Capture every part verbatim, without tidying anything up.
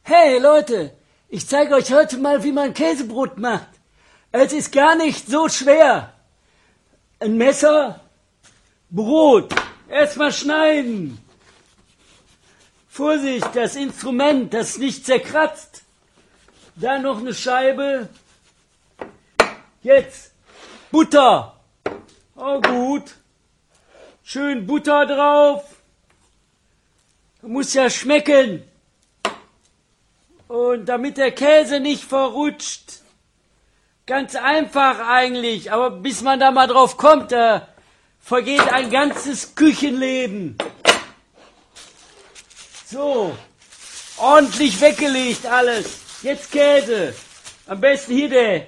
Hey Leute, ich zeige euch heute mal, wie man Käsebrot macht. Es ist gar nicht so schwer. Ein Messer, Brot, erstmal schneiden. Vorsicht, das Instrument, das nicht zerkratzt. Dann noch eine Scheibe. Jetzt Butter. Oh gut. Schön Butter drauf. Muss ja schmecken. Und damit der Käse nicht verrutscht. Ganz einfach eigentlich, aber bis man da mal drauf kommt, da vergeht ein ganzes Küchenleben. So, ordentlich weggelegt alles. Jetzt Käse. Am besten hier der.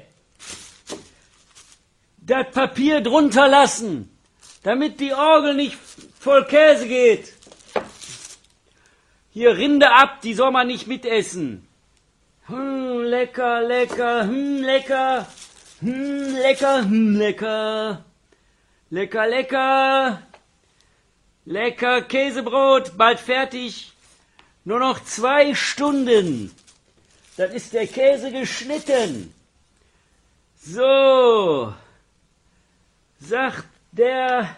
Das Papier drunter lassen, damit die Orgel nicht voll Käse geht. Hier Rinde ab, die soll man nicht mitessen. Hm, lecker, lecker, hm, lecker, hm, lecker, hm, lecker, lecker, lecker, lecker Käsebrot, bald fertig, nur noch zwei Stunden, dann ist der Käse geschnitten. So, sagt der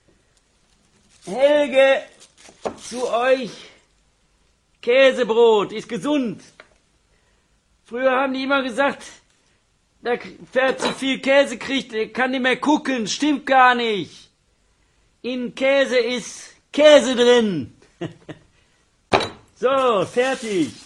Helge zu euch, Käsebrot ist gesund. Früher haben die immer gesagt, wer zu viel Käse kriegt, der kann nicht mehr gucken. Stimmt gar nicht. In Käse ist Käse drin. So, fertig.